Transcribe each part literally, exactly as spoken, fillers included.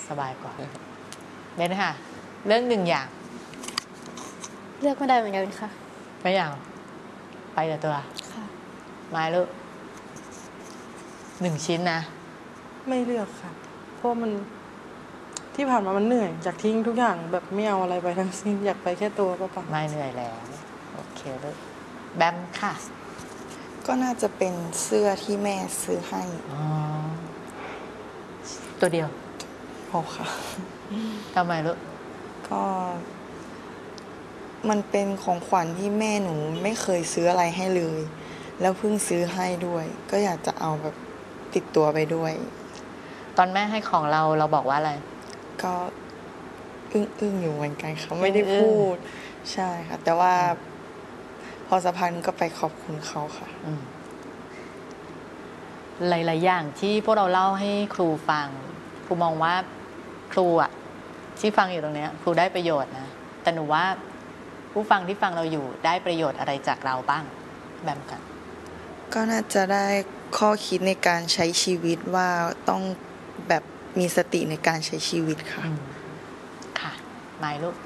สบายกว่าเบนค่ะเรื่องหนึ่งอย่างเลือกไม่ได้เหมือนกันค่ะไม่อย่างไปแต่ตัวค่ะมาลูกหนึ่งชิ้นนะไม่เลือกค่ะเพราะมันที่ผ่านมามันเหนื่อยอยากทิ้งทุกอย่างแบบไม่เอาอะไรไปทั้งสิ้นอยากไปแค่ตัวก็พอไม่เหนื่อยแล้วโอเคลูกแบมค่ะก็น่าจะเป็นเสื้อที่แม่ซื้อให้อ๋อตัวเดียวพอค่ะทำไมลูกก็มันเป็นของขวัญที่แม่หนูไม่เคยซื้ออะไรให้เลยแล้วเพิ่งซื้อให้ด้วยก็อยากจะเอาแบบติดตัวไปด้วยตอนแม่ให้ของเราเราบอกว่าอะไรก็อึ้งๆอยู่เหมือนกันค่ะไม่ได้พูดใช่ค่ะแต่ว่าพอสักพักก็ไปขอบคุณเขาค่ะหลายๆอย่างที่พวกเราเล่าให้ครูฟังครูมองว่าครูอ่ะที่ฟังอยู่ตรงนี้ครูได้ประโยชน์นะแต่หนูว่าผู้ฟังที่ฟังเราอยู่ได้ประโยชน์อะไรจากเราบ้างแบบกันก็น่าจะได้ข้อคิดในการใช้ชีวิตว่าต้องแบบมีสติในการใช้ชีวิตค่ะค่ะหมายลูก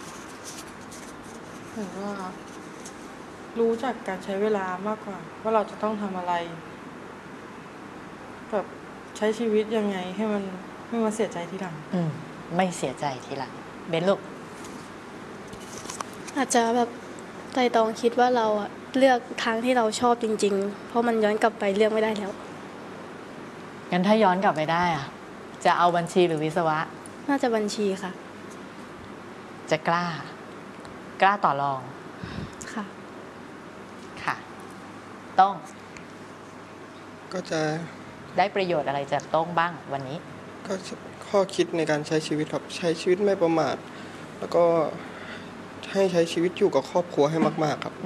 เห็นว่ารู้จักการใช้เวลามากกว่าว่าเราจะต้องทำอะไรแบบใช้ชีวิตยังไงให้มันไม่มาเสียใจทีหลังอืมไม่เสียใจทีหลังเบนลูกอาจจะแบบไตรตรองคิดว่าเราอะเลือกทางที่เราชอบจริงๆเพราะมันย้อนกลับไปเลือกไม่ได้แล้วงั้นถ้าย้อนกลับไปได้อะจะเอาบัญชีหรือวิศวะน่าจะบัญชีค่ะจะกล้ากล้าต่อรองค่ะค่ะต้องก็จะได้ประโยชน์อะไรจากต้องบ้างวันนี้ก็ข้อคิดในการใช้ชีวิตครับใช้ชีวิตไม่ประมาทแล้วก็ให้ใช้ชีวิตอยู่กับครอบครัวให้มากๆครับ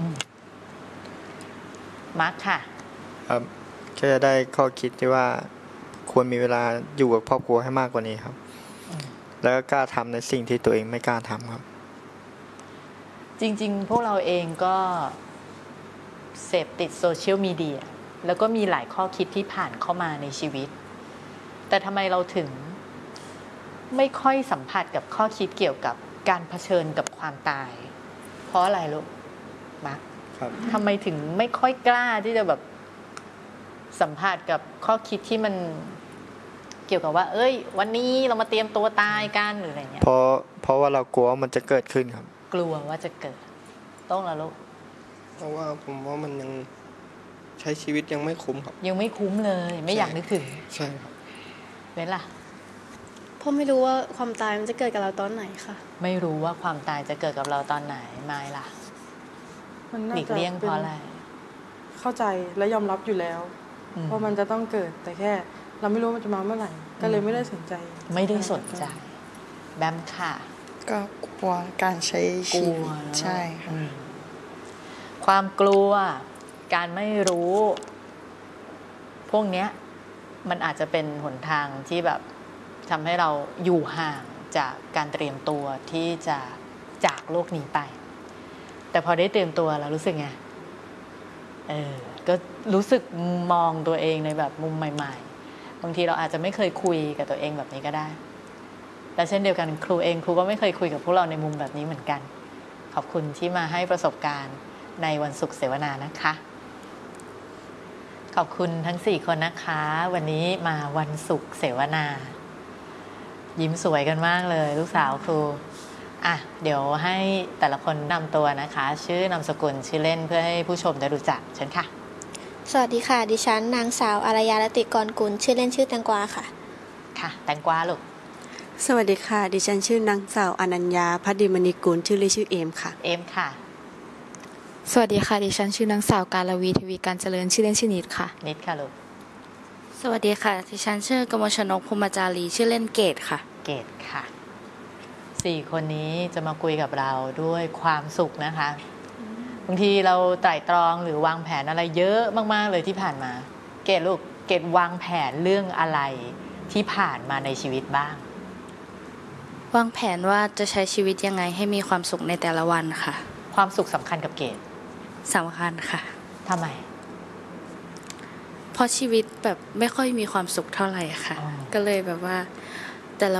มาร์คค่ะครับก็จะได้ข้อคิดที่ว่าควรมีเวลาอยู่กับครอบครัวให้มากกว่านี้ครับแล้วก็กล้าทำในสิ่งที่ตัวเองไม่กล้าทำครับจริงๆพวกเราเองก็เสพติดโซเชียลมีเดียแล้วก็มีหลายข้อคิดที่ผ่านเข้ามาในชีวิตแต่ทำไมเราถึงไม่ค่อยสัมผัสกับข้อคิดเกี่ยวกับการเผชิญกับความตายเพราะอะไรลูกมาร์คครับทำไมถึงไม่ค่อยกล้าที่จะแบบสัมผัสกับข้อคิดที่มันเกี่ยวกับว่าเอ้ยวันนี้เรามาเตรียมตัวตายกันหรืออะไรเงี้ยเพราะเพราะว่าเรากลัวว่ามันจะเกิดขึ้นครับกลัวว่าจะเกิดต้องละลูกเพราะว่าผมว่ามันยังใช้ชีวิตยังไม่คุ้มครับยังไม่คุ้มเลยไม่อยากนึกถึงใช่ครับเว้นล่ะเพราะไม่รู้ว่าความตายมันจะเกิดกับเราตอนไหนค่ะไม่รู้ว่าความตายจะเกิดกับเราตอนไหนไม่ล่ะมันหลีกเลี่ยงเพราะอะไรเข้าใจและยอมรับอยู่แล้วว่ามันจะต้องเกิดแต่แค่เราไม่รู้มันจะมาเมื่อไหร่ก็เลยไม่ได้สนใจไม่ได้สนใจแบมค่ะก็กลัวการใช้ชีวิตใช่ค่ะความกลัวการไม่รู้พวกเนี้ยมันอาจจะเป็นหนทางที่แบบทำให้เราอยู่ห่างจากการเตรียมตัวที่จะจากโลกนี้ไปแต่พอได้เตรียมตัวแล้วรู้สึกไงเออก็รู้สึกมองตัวเองในแบบมุมใหม่ๆบางทีเราอาจจะไม่เคยคุยกับตัวเองแบบนี้ก็ได้และเช่นเดียวกันครูเองครูก็ไม่เคยคุยกับพวกเราในมุมแบบนี้เหมือนกันขอบคุณที่มาให้ประสบการณ์ในวันศุกร์เสวนานะคะขอบคุณทั้งสี่คนนะคะวันนี้มาวันศุกร์เสวนายิ้มสวยกันมากเลยลูกสาวครูอ่ะเดี๋ยวให้แต่ละคนนำตัวนะคะชื่อนามสกุลชื่อเล่นเพื่อให้ผู้ชมได้รู้จักเชิญค่ะสวัสดีค่ะดิฉันนางสาวอารยา รติกรกุลชื่อเล่นชื่อแตงกวาค่ะค่ะแตงกวาลูกสวัสดีค่ะดิฉันชื่อนางสาวอนัญญาพัดดิมณีกุลชื่อเล่นชื่อเอมค่ะเอมค่ะสวัสดีค่ะดิฉันชื่อนางสาวกาลวีทวีการเจริญชื่อเล่นชื่อนิดค่ะนิดค่ะลูกสวัสดีค่ะดิฉันชื่อกมลชนกภูมิจารีชื่อเล่นเกตค่ะเกตค่ะสี่คนนี้จะมาคุยกับเราด้วยความสุขนะคะบางทีเราไตร่ตรองหรือวางแผนอะไรเยอะมากๆเลยที่ผ่านมาเกตลูกเกตวางแผนเรื่องอะไรที่ผ่านมาในชีวิตบ้างวางแผนว่าจะใช้ชีวิตยังไงให้มีความสุขในแต่ละวันค่ะความสุขสำคัญกับเกตสำคัญค่ะทำไมเพราะชีวิตแบบไม่ค่อยมีความสุขเท่าไหร่ค่ะก็เลยแบบว่า